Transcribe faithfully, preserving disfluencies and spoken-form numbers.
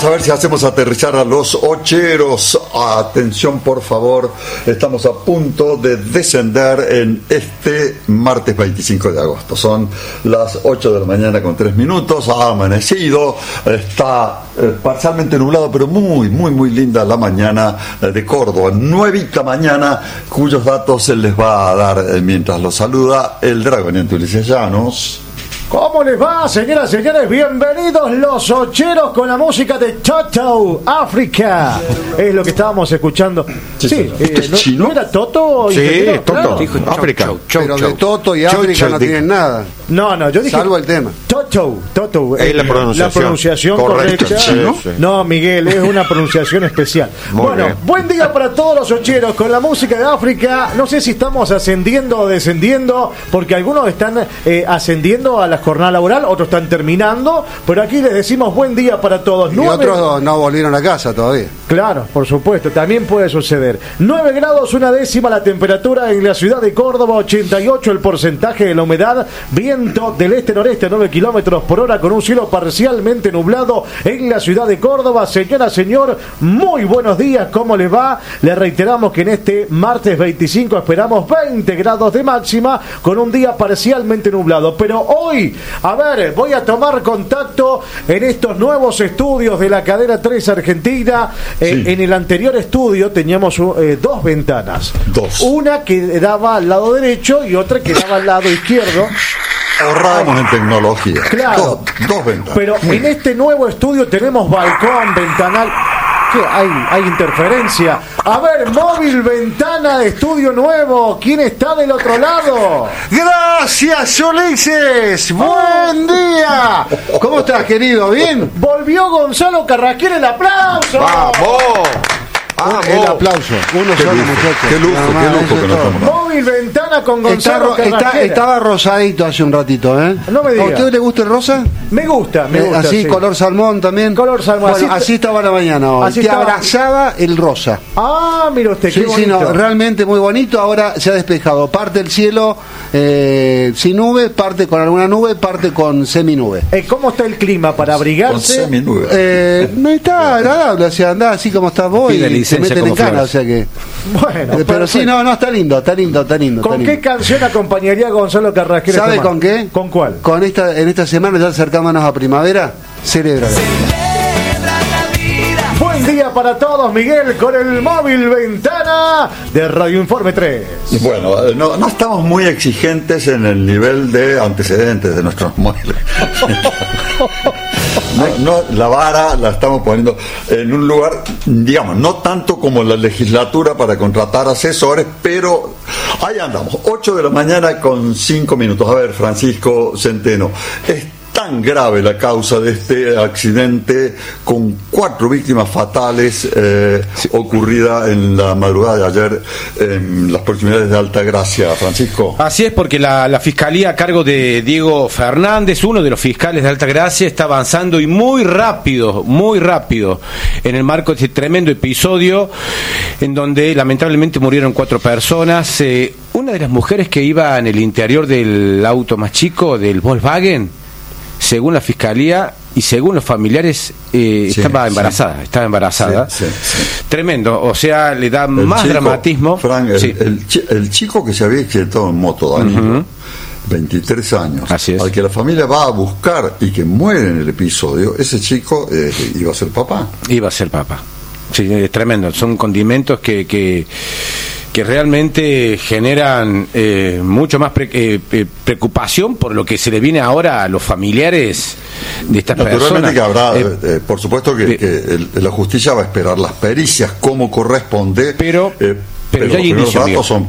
Vamos a ver si hacemos aterrizar a los ocheros. Atención, por favor. Estamos a punto de descender en este martes veinticinco de agosto. Son las ocho de la mañana con tres minutos. Ha amanecido. Está eh, parcialmente nublado, pero muy, muy, muy linda la mañana de Córdoba. Nuevita mañana, cuyos datos se les va a dar eh, mientras los saluda el dragoniento Ulises Llanos. ¿Cómo les va, señoras y señores? Bienvenidos los ocheros con la música de Toto, África. Es lo que estábamos escuchando. Sí, sí eh, ¿es chino? ¿No era Toto? Sí, Toto, claro. dijo África. Pero de Toto y África no tienen nada. No, no, yo dije salvo el tema. Toto, Toto. Es la pronunciación, la pronunciación correcta. correcta. ¿No? no, Miguel, es una pronunciación especial. Muy bueno, bien. Buen día para todos los ocheros con la música de África. No sé si estamos ascendiendo o descendiendo, porque algunos están eh, ascendiendo a la jornada laboral, otros están terminando, pero aquí les decimos buen día para todos. Y Nueve... otros no volvieron a casa todavía. Claro, por supuesto, también puede suceder. nueve grados, una décima la temperatura en la ciudad de Córdoba, ochenta y ocho el porcentaje de la humedad, viento del este-noreste a nueve kilómetros por hora con un cielo parcialmente nublado en la ciudad de Córdoba. Señora, señor, muy buenos días, ¿cómo les va? Le reiteramos que en este martes veinticinco esperamos veinte grados de máxima con un día parcialmente nublado, pero hoy, a ver, voy a tomar contacto en estos nuevos estudios de la cadena tres Argentina. Eh, sí. En el anterior estudio teníamos eh, dos ventanas. Dos. Una que daba al lado derecho y otra que daba al lado izquierdo. Ahorramos en tecnología. Claro. Dos, dos ventanas. Pero Muy en este nuevo estudio tenemos balcón, ventanal. ¿Qué? Hay, hay interferencia. A ver, móvil, ventana, estudio nuevo. ¿Quién está del otro lado? Gracias, Ulises. Buen día. ¿Cómo estás, querido? ¿Bien? Volvió Gonzalo Carrasquel, el aplauso. ¡Vamos! Ah, el aplauso. Uno Qué solo, lujo, muchachos. qué lujo, Nada qué más, lujo eso que es nos todo. estamos. Móvil, ventana con Está Gonzalo ro- está- Carrasquel. estaba rosadito hace un ratito, ¿eh? No me diga. ¿A usted le gusta el rosa? Me gusta, me Eh, gusta. así, sí. color salmón también. Color salmón. Bueno, Así así, está- estaba la mañana hoy. así Te estaba- abrazaba el rosa. Ah, mira usted, Sí, qué sí, bonito. no, realmente muy bonito. Ahora se ha despejado. Parte el cielo eh, sin nube, parte con alguna nube, parte con seminube. Eh, ¿Cómo está el clima para Con abrigarse? seminube. Eh, no está agradable, o sea, anda así como estás vos Pide y se licencia meten en como cana, Flores. o sea que. Bueno, Eh, pero sí, perfecto. no, no, está lindo, está lindo, está lindo. ¿Con está qué lindo. canción acompañaría Gonzalo Carrasquel? ¿Sabe este con martes? qué? ¿Con cuál? Con esta, en esta semana, ya acercándonos a primavera, celebra. Buen día para todos, Miguel, con el móvil ventana de Radio Informe tres. Bueno, eh, no, no estamos muy exigentes en el nivel de antecedentes de nuestros móviles. No, no, la vara la estamos poniendo en un lugar, digamos, no tanto como la legislatura para contratar asesores, pero ahí andamos, ocho de la mañana con cinco minutos. A ver, Francisco Centeno, es tan grave la causa de este accidente con cuatro víctimas fatales eh, sí. ocurrida en la madrugada de ayer en las proximidades de Altagracia, Francisco. Así es, porque la, la Fiscalía a cargo de Diego Fernández, uno de los fiscales de Altagracia, está avanzando y muy rápido, muy rápido, en el marco de este tremendo episodio en donde lamentablemente murieron cuatro personas. Eh, una de las mujeres que iba en el interior del auto más chico, del Volkswagen, según la Fiscalía y según los familiares, eh, sí, estaba embarazada, sí. estaba embarazada. Sí, sí, sí. Tremendo, o sea, le da el más chico, dramatismo. Frank, el, sí. el, el chico que se había accidentado en moto, Danilo, uh-huh. veintitrés años, así es. Al que la familia va a buscar y que muere en el episodio, ese chico eh, iba a ser papá. Iba a ser papá. Sí, es tremendo, son condimentos que... que que realmente generan eh, mucho más pre- eh, preocupación por lo que se le viene ahora a los familiares de estas Naturalmente personas. Que habrá, eh, eh, por supuesto que, eh, que el, la justicia va a esperar las pericias como corresponde, pero, eh, pero, pero ya hay los primeros indicios, datos son